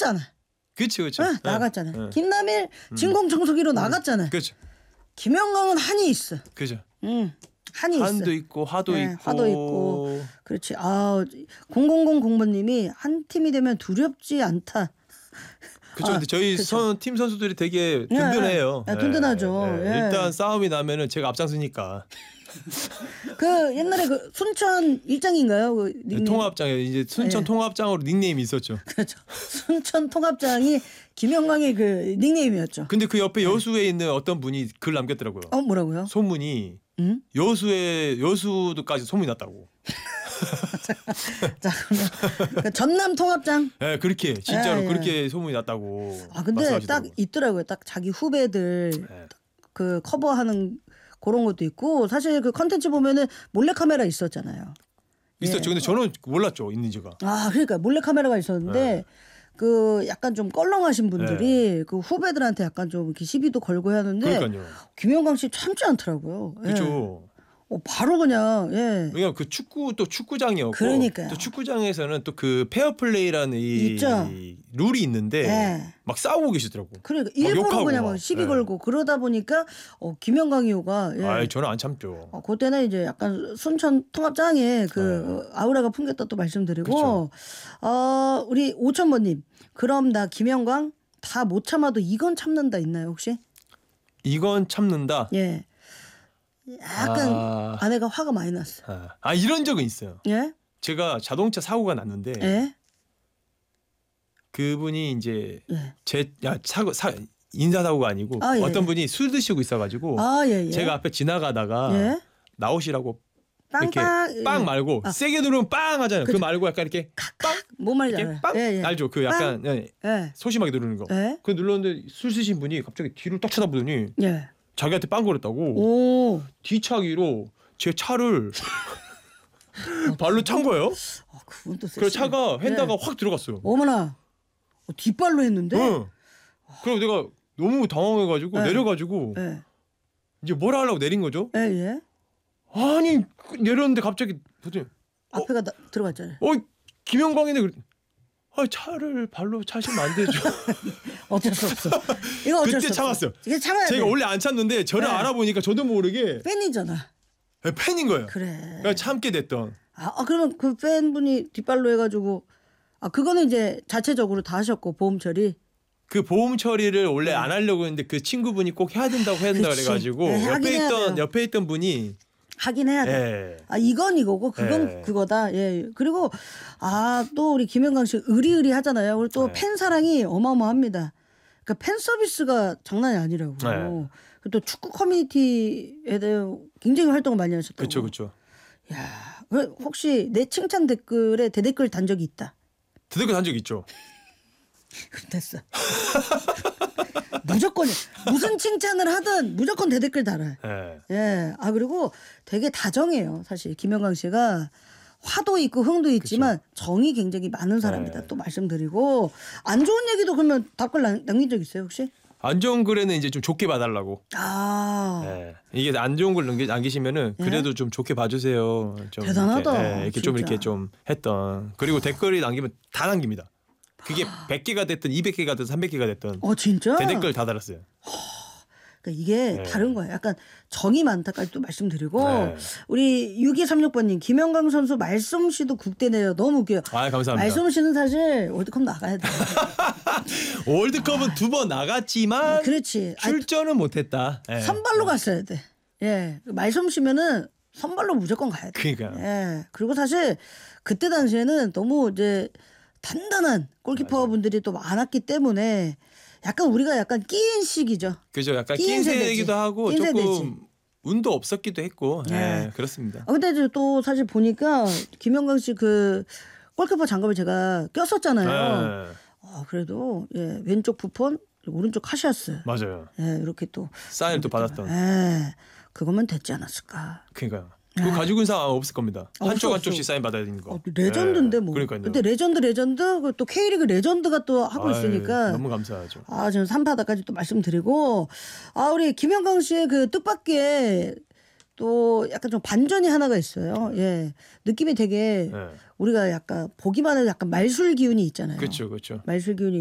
나갔잖아. 그렇죠. 나갔잖아. 김남일 진공청소기로 나갔잖아. 그렇죠. 김영광은 한이 있어. 그죠. 한이 있어. 한도 있고 화도 있고. 화도 있고. 그렇지. 0000번님이 한 팀이 되면 두렵지 않다. 그렇죠. 근데 저희 팀 선수들이 되게 든든해요. 든든하죠. 일단 싸움이 나면은 제가 앞장서니까. 그 옛날에 그 순천 일장인가요? 그 통합장에 이제 순천 통합장으로 닉네임이 있었죠. 그렇죠. 순천 통합장이 김영광의 그 닉네임이었죠. 근데 그 옆에 여수에 있는 어떤 분이 글 남겼더라고요. 뭐라고요? 소문이 여수도까지 소문이 났다고. 자, 그러면 전남 통합장. 네, 그렇게 진짜로 그렇게 소문이 났다고. 근데 딱 있더라고요. 딱 자기 후배들 그 커버하는 그런 것도 있고 사실 그 컨텐츠 보면은 몰래 카메라 있었잖아요. 있었죠. 근데 저는 몰랐죠 있는지가. 그러니까 몰래 카메라가 있었는데 그 약간 좀 껄렁하신 분들이 그 후배들한테 약간 좀 이렇게 시비도 걸고 하는데 그러니까요. 김영광 씨 참지 않더라고요. 그렇죠. 바로 그냥 왜냐면 그 축구장이었고 그러니까요. 또 축구장에서는 또 그 페어플레이라는 있죠. 이 룰이 있는데 막 싸우고 계시더라고. 그러니까 일부러 그냥 막 시비 걸고 그러다 보니까 김영광이호가 저는 안 참죠. 그때는 이제 약간 순천 통합장에 그 아우라가 풍겼다 또 말씀드리고 우리 5000번님 그럼 나 김영광 다 못 참아도 이건 참는다 있나요 혹시? 이건 참는다. 예. 약간 아내가 화가 많이 났어. 이런 적은 있어요. 예? 제가 자동차 사고가 났는데 예? 그분이 이제 인사 사고가 아니고 어떤 분이 술 드시고 있어가지고 제가 앞에 지나가다가 나오시라고 이렇게 빵 말고 세게 누르면 빵 하잖아요. 그 말고 약간 이렇게 빵? 뭐 말인지 알아요. 빵? 알죠? 그 약간 소심하게 누르는 거. 그 눌렀는데 술 드신 분이 갑자기 뒤를 딱 쳐다보더니 자기한테 빵 거렸다고 뒤차기로 제 차를 발로 찬 거예요. 그건 또 그래서 차가 휀다가 확 들어갔어요. 어머나 뒷발로 했는데? 그리고 내가 너무 당황해가지고 내려가지고 이제 뭐라 하려고 내린 거죠. 아니 내렸는데 갑자기 보더니 앞에가 들어갔잖아요. 김영광이네. 차를 발로 차시면 안 되죠. 어쩔 수 없어. 이거 어쩔 그때 수 참았어요. 없어. 이게 참아야 제가 돼. 원래 안 참는데 저를 알아보니까 저도 모르게 팬이잖아. 팬인 거예요. 그래. 그러니까 참게 됐던. 그러면 그 팬분이 뒷발로 해가지고 그거는 이제 자체적으로 다 하셨고 보험 처리. 그 보험 처리를 원래 안 하려고 했는데 그 친구분이 꼭 해야 된다고 그래가지고 옆에 있던 분이 하긴 해야 돼. 이건 이거고 그건 그거다. 그리고 또 우리 김영광 씨 의리의리 하잖아요. 그리고 또 팬 사랑이 어마어마합니다. 그러니까 팬 서비스가 장난이 아니라고. 그리고 또 축구 커뮤니티에 대해 굉장히 활동을 많이 하셨다고. 그렇죠. 야, 혹시 내 칭찬 댓글에 대댓글 단 적이 있다. 대댓글 단 적 있죠. 됐어. 무조건 무슨 칭찬을 하든 무조건 대댓글 달아요. 그리고 되게 다정해요. 사실 김영광 씨가 화도 있고 흥도 있지만 정이 굉장히 많은 사람이다. 또 말씀드리고 안 좋은 얘기도 그러면 답글 남긴 적 있어요 혹시? 안 좋은 글에는 이제 좀 좋게 봐달라고. 이게 안 좋은 글 남기시면은 그래도 좀 좋게 봐주세요. 좀 대단하다. 이렇게 좀 했던. 그리고 댓글이 남기면 다 남깁니다. 그게 100개가 됐든 200개가 됐든 300개가 됐든. 진짜? 대댓글 다 달았어요. 그러니까 이게 다른 거예요. 약간 정이 많다까지 또 말씀드리고 우리 6236번님 김영광 선수 말솜씨도 국대네요. 너무 웃겨요. 감사합니다. 말솜씨는 사실 월드컵 나가야 돼. 월드컵은 2번 나갔지만 그렇지. 출전은 못했다. 선발로 갔어야 돼. 말솜씨면은 선발로 무조건 가야 돼. 그러니까요. 그리고 사실 그때 당시에는 너무 이제 단단한 골키퍼 분들이 또 많았기 때문에 약간 우리가 약간 끼인 시기죠. 그죠. 약간 끼인 세대이기도 하고 조금 운도 없었기도 했고. 그렇습니다. 근데 이제 또 사실 보니까 김영광 씨 그 골키퍼 장갑을 제가 꼈었잖아요. 그래도 왼쪽 부폰, 오른쪽 카시아스. 맞아요. 이렇게 또 사인을 또 받았던. 그거면 됐지 않았을까. 그러니까요. 그거 가지고 있는 사람 없을 겁니다. 한쪽씩 사인 받아야 되는 거. 레전드인데 뭐. 그러니까요. 근데 레전드 또 K리그 레전드가 또 하고 있으니까 너무 감사하죠. 저는 3파다까지 또 말씀드리고 우리 김영광 씨의 그 뜻밖의 또 약간 좀 반전이 하나가 있어요. 느낌이 되게 우리가 약간 보기만 해도 약간 말술 기운이 있잖아요. 그렇죠. 말술 기운이